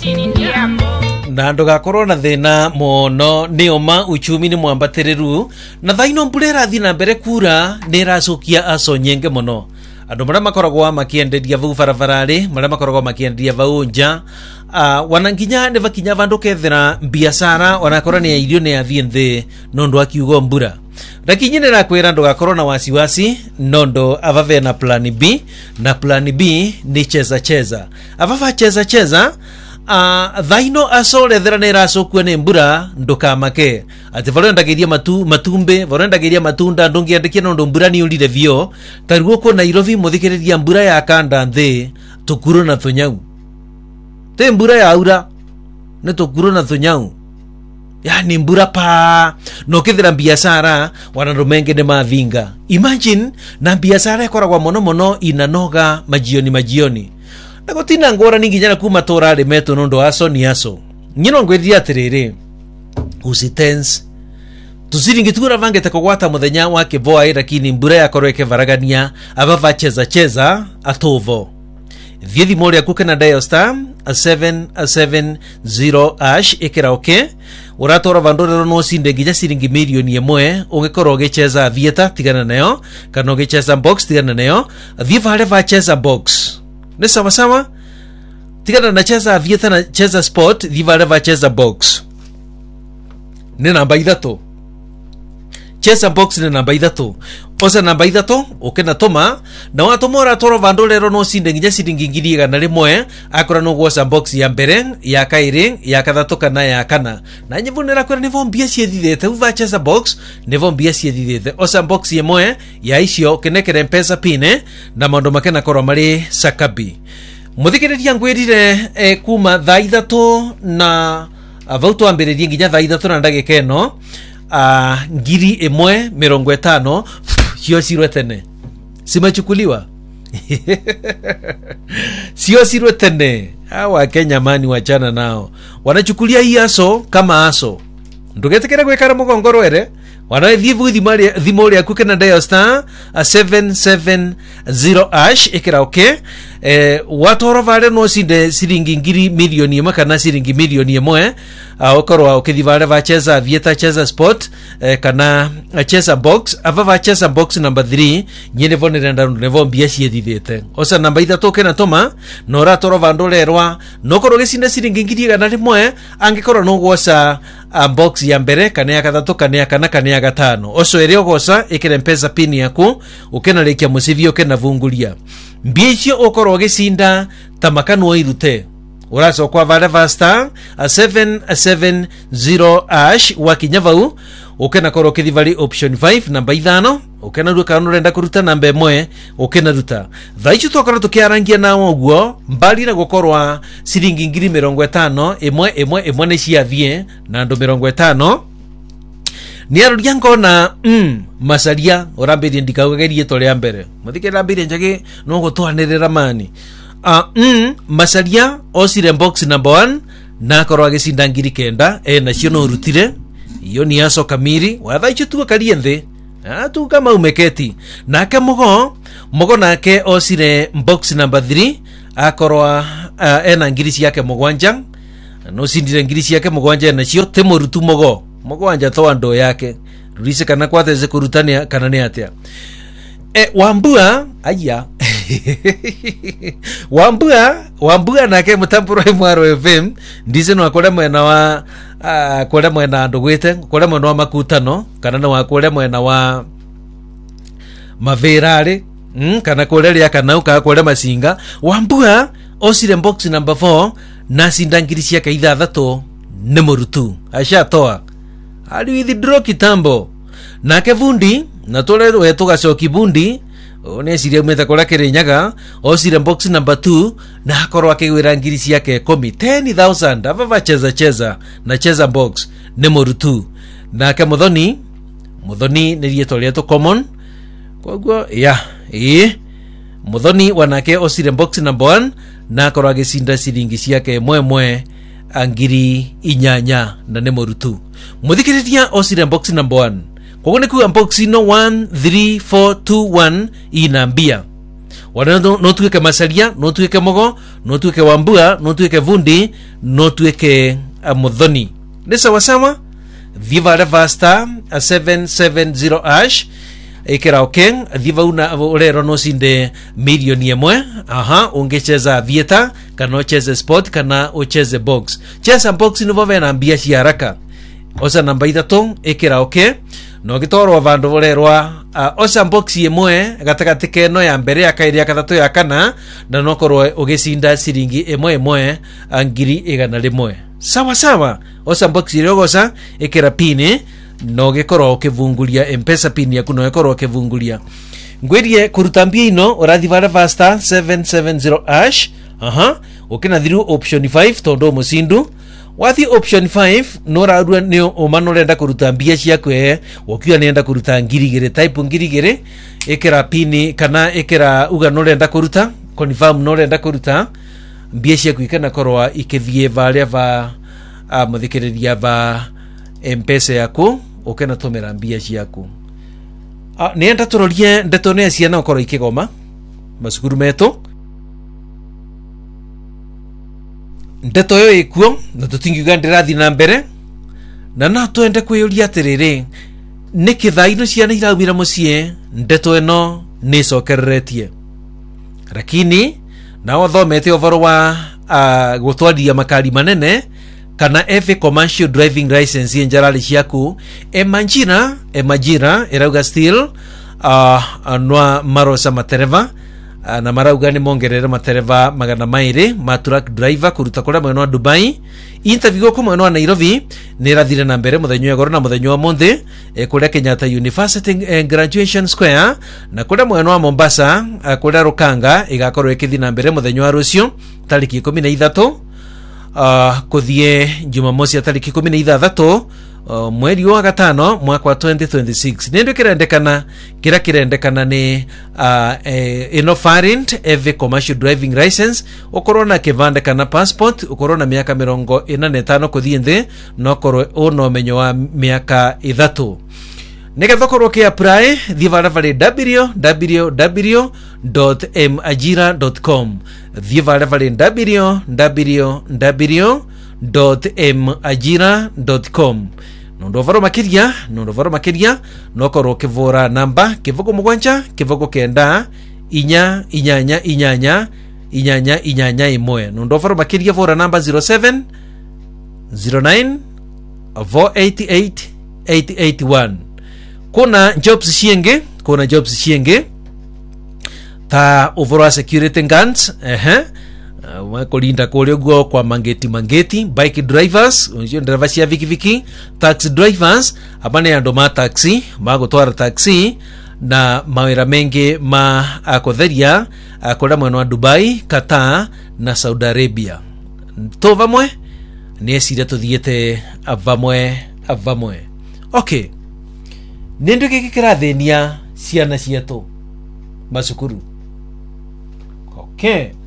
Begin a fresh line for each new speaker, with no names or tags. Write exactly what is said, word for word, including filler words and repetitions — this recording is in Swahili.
na ndugakorwo na thina muno ni oma uchumi ni mwambateriru na thaino mbura thi na mbere kura ni racokia aco nyenge muno andu maria makoragwo makienderia vau barabarari maria makoragwo makienderia vau nja uh, wananginya ne vakinya vandu kethera biashara wanakorwo ni irio ni athie nthi nondo akiugo mbura lakini nira kwira ndugakorwo na wasiwasi nondo avave na plan B na plan B ni cheza cheza avava cheza cheza Uh, thaino asole thera nera sokwe ne mbura ndukamake ati vorenda geria matu matumbe vorenda geria matunda ndongi andikia no mbura ni ulire vio taruo ko Nairobi muthikiriria mbura ya kanda nthi tukuru na thunyau te mbura ya aura ne tukuru na thunyau yani mbura pa no kithira biashara wana rumenge ne mavinga imagine na biashara ikoragwa mono mono inanoga majioni majioni Nako tina ngora ningi njana kuma tora ale meto nondo aso ni aso. Njino ngwedi ya terere. Usitense. Tusiringi tukura vange takogwata muthenya wake voa ira kini mbura ya korweke varagania. Abava cheza cheza atovo. Viedi mori ya kuke na dial star seven seven zero ash ekera oke. Uratora vandore rono sinde gija siringi milioni yemwe. Oge koro oge cheza vieta tigana neo. Kano oge cheza box tigana neo. Viva hale va cheza box. Ne sama sama tigana na cheza vieta na cheza sport viva leva cheza box ne namba idhato cheza box ne namba idhato osa namba idhato okena toma na watomora toro vandolero no sinde nginya siringi ngiri igana rimwe akora no gwosa box ya mbere ya kairi ya kathato kana ya kana na nyivunira kwera nivo mbia ciethithete uva cheza box nivo mbia ciethithete osa box yemwe ya icio kenekere mpesa pine na maundu makena korwa mari sakabi muthikiriria ngwirire e, kuma thaa ithatu na vauto ambiririe nginya thaa ithatu na ndagika ino Uh, ngiri imwe mirongo etano sio sirwe tene simachukuliwa sio sirwe tene hawa Kenya mani wachana nao wanachukulia hii aso kama aso ndugetekera gwekara mugongoro ere wana thivu thimari thimori akuke na dial star seven seven zero ash ekira okay eh watoro vale no sinde siringi ngiri milioni imwe kana siringi milioni imwe akorwa ukithivale va cheza vieta cheza sport eh, kana cheza box ava va cheza box number three nyene vonere ndandu nevo mbia ciethithite osa namba ithatu kena toma nora toro vandorerwa nokoro gisinde siringi ngiri kana rimwe angikorwa no gwosa uh, box ya mbere kana ya kathatu kana ya kana kana ya gatano oso ere ogosa ikere mpesa pin yaku ukena lekia musivio kena vungulia mbia icio okoro gisinda tamakano irute uraso kwa vale vasta seven seven zero ash wakinyavau ukena koro kithivali option five namba ithano ukena ruka nurenda kuruta namba imwe ukena ruta thaichu tokora tukiarangia nawo guo mbali na gukorwa siringi ngiri mirongo etano imwe imwe imwe ne ciathie na ndo mirongo etano ni arudia ngona mm masaria orambiri ndikagerie tole ambere muthikira mbiri njage no gutwanirira mani Uh, mm, masaria osire box number one na korwa gisinda ngiri kenda e na cio no rutire iyo ni aso kamiri watha icio tu karie nthi atu kama umeketi na kamugo mugo nake osire box number three akorwa uh, ena ngiri ciake mugwanja no sindire ngiri ciake mugwanja na cio te murutu mugo mugwanja to ando yake rise kana kwateze kurutania kana ni atia e wambua aya wambua wambua nake mutamburo mwaro F M ndize no akore mwena wa uh, kore mwena ndugwite kore mwena wa makutano kana no akore mwena wa maverare mm, kana kore ria kana uka kore masinga wambua osire box number four na sindangiri cia kaitha thatu ne murutu asha toa ali withdraw kitambo nake vundi na tole wetu gacoki bundi one siria mweta kola kerenyaga osire box number two na akorwa kegwira ngiri ciake komi ten thousand ava cheza cheza na cheza box ne morutu na ke muthoni muthoni ne rieto rieto common kogwo ya eh muthoni wanake osire box number one na akorwa gesinda siringi ciake mwemwe angiri inyanya na ne morutu muthikiriria osire box number one Kogone ku unboxing no one three four two one inambia wana no tuike masalia no tuike mogo no tuike wambua no tuike vundi no tuike muthoni ni sawa sawa viva reva star seven seven zero ash ikira okay viva una urero no sinde milioni emwe aha ungecheza vieta kana ucheze sport kana ucheze box cheza box ni vove na mbia ci haraka osa namba ithatu ikira okay no gitoro vandu vorerwa uh, osa box emwe gatagati keno ya mbere ya kairi ya kathatu ya kana na no korwo ugicinda siringi emwe emwe ngiri igana rimwe sawa sawa osa box irogosa ikira pini no gikoro ukivungulia M-Pesa pin yaku no gikoro ukivungulia ngwirie kuruta mbia ino urathi vara fasta seven seven zero ash aha ukina thiru option five tondo musindu wathi option five no radwa ni umano renda kuruta mbia ciakwe ukiwa nenda kuruta ngirigire type ngirigire ikira pin kana ikira uga no renda kuruta confirm no renda kuruta mbia ciaku ikana korwa ikithie varia va muthikiriria va M-Pesa yaku ukena tumira mbia ciaku ah nenda turorie ndeto ne ciana ukoro ikigoma masukuru metu ndeto yo ikuo na tutingiuga ndirathi na mbere na na twende kwiyuria atiriri niki thaino ciana iraumira mucie ndeto eno ni cokereretie lakini na wathomete ovoro wa uh, gutwaria makari manene kana F commercial driving license njarali ciaku emanjira emajira erauga still uh, anwa marosa matereva uh, na marauga ni mongerere matereva magana mairi ma truck driver kuruta kura mweno wa Dubai interview ko mweno wa Nairobi nirathire na mbere muthenyo egoro na muthenyo wa Monday e kura Kenyatta University eh, Graduation Square na kura mweno wa Mombasa uh, kura Rukanga igakorwo ikithi na mbere muthenyo wa rucio tariki ikumi na ithatu Uh, kuthie Jumamosi ya tariki kumi na ithathatu uh, mweri wa gatano mwaka wa twenty twenty-six nendo kirendekana kira kirendekana ni uh, eh, ino farint every commercial driving license ukorwo na kivande kana passport ukorwo na miaka mirongo ina na itano kuthie nthi no korwo uno menyo wa miaka ithatu nega thokoro ke apply thivara vale w w w dot m ajira dot com thivara vale w w w dot m ajira dot com nondo varo makiria nondo varo makiria nokoro kivora namba kivugo mugwanja kivugo kenda inya inyanya inyanya inyanya inyanya imwe nondo varo makiria vora namba zero seven zero nine four eight eight eight eight one kuna jobs shienge kuna jobs shienge ta overall security guards ehe uh, kulinda kule go kwa mangeti mangeti bike drivers unjio driver cia viki viki taxi drivers abane ando ma taxi magotwara taxi na mawira mengi ma akotheria akola mweno wa Dubai Qatar na Saudi Arabia to vamwe ni sira tuthiete avamwe avamwe okay nendo giki kirathenia ciana cietu masukuru okay